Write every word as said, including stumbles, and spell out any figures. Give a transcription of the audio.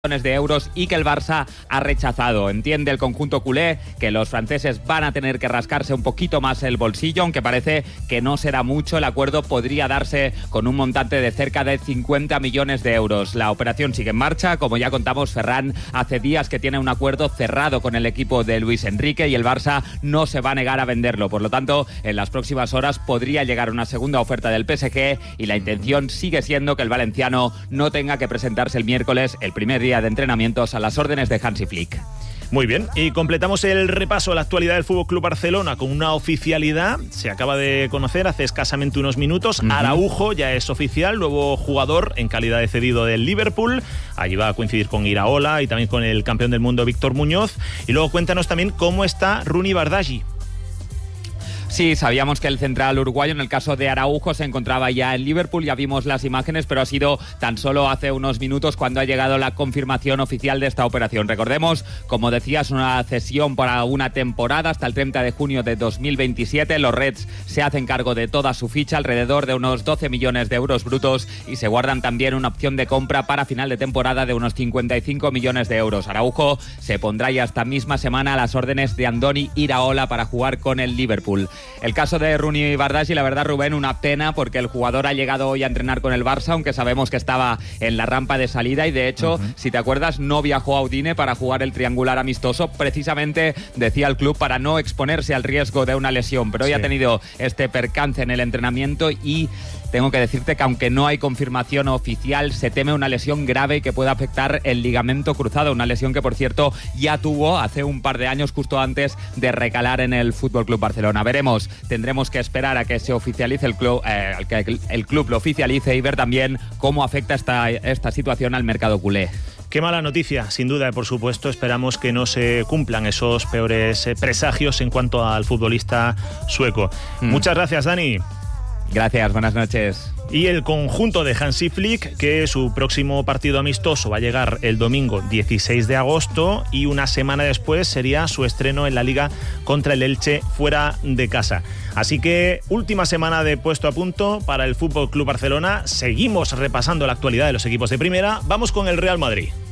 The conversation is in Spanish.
millones de euros y que el Barça ha rechazado. Entiende el conjunto culé que los franceses van a tener que rascarse un poquito más el bolsillo, aunque parece que no será mucho. El acuerdo podría darse con un montante de cerca de cincuenta millones de euros. La operación sigue en marcha. Como ya contamos, Ferran hace días que tiene un acuerdo cerrado con el equipo de Luis Enrique y el Barça no se va a negar a venderlo. Por lo tanto, en las próximas horas podría llegar una segunda oferta del P S G y la intención sigue siendo que el valenciano no tenga que presentarse el miércoles, el primer día de entrenamientos, a las órdenes de Hansi Flick. Muy bien, y completamos el repaso a la actualidad del F C Barcelona con una oficialidad. Se acaba de conocer hace escasamente unos minutos. Uh-huh. Araujo ya es oficial, nuevo jugador en calidad de cedido del Liverpool. Allí va a coincidir con Iraola y también con el campeón del mundo Víctor Muñoz. Y luego cuéntanos también cómo está Rooney Bardghji. Sí, sabíamos que el central uruguayo, en el caso de Araujo, se encontraba ya en Liverpool, ya vimos las imágenes, pero ha sido tan solo hace unos minutos cuando ha llegado la confirmación oficial de esta operación. Recordemos, como decías, una cesión para una temporada hasta el treinta de junio de dos mil veintisiete. Los Reds se hacen cargo de toda su ficha, alrededor de unos doce millones de euros brutos, y se guardan también una opción de compra para final de temporada de unos cincuenta y cinco millones de euros. Araujo se pondrá ya esta misma semana a las órdenes de Andoni Iraola para jugar con el Liverpool. El caso de Rooney Bardghji, la verdad, Rubén, una pena porque el jugador ha llegado hoy a entrenar con el Barça, aunque sabemos que estaba en la rampa de salida y de hecho, uh-huh. si te acuerdas, no viajó a Udine para jugar el triangular amistoso, precisamente, decía el club, para no exponerse al riesgo de una lesión, pero hoy sí ha tenido este percance en el entrenamiento y tengo que decirte que aunque no hay confirmación oficial, se teme una lesión grave que pueda afectar el ligamento cruzado, una lesión que, por cierto, ya tuvo hace un par de años, justo antes de recalar en el F C Barcelona. Veremos, tendremos que esperar a que se oficialice el club, eh, que el club lo oficialice y ver también cómo afecta esta, esta situación al mercado culé. Qué mala noticia, sin duda, por supuesto. Esperamos que no se cumplan esos peores presagios en cuanto al futbolista sueco. Mm. Muchas gracias, Dani. Gracias, buenas noches. Y el conjunto de Hansi Flick, que su próximo partido amistoso va a llegar el domingo dieciséis de agosto y una semana después sería su estreno en la Liga contra el Elche fuera de casa. Así que última semana de puesto a punto para el F C Barcelona. Seguimos repasando la actualidad de los equipos de primera. Vamos con el Real Madrid.